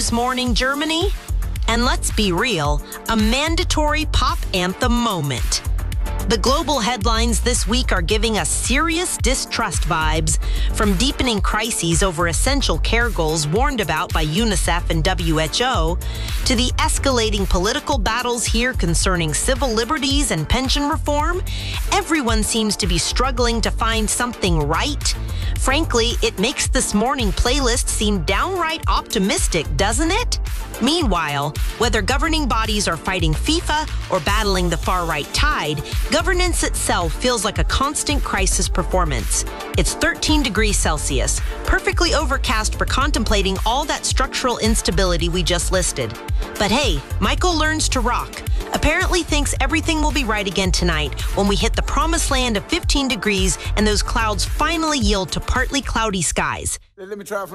this morning, Germany? And let's be real, a mandatory pop anthem moment. The global headlines this week are giving us serious distrust vibes, from deepening crises over essential care goals warned about by UNICEF and WHO, to the escalating political battles here concerning civil liberties and pension reform. Everyone seems to be struggling to find something right. Frankly, it makes this morning playlist seem downright optimistic, doesn't it? Meanwhile, whether governing bodies are fighting FIFA or battling the far-right tide, governance itself feels like a constant crisis performance. It's 13 degrees Celsius, perfectly overcast for contemplating all that structural instability we just listed. But hey, Michael learns to rock. Apparently thinks everything will be right again tonight when we hit the promised land of 15 degrees and those clouds finally yield to partly cloudy skies. Let me try it from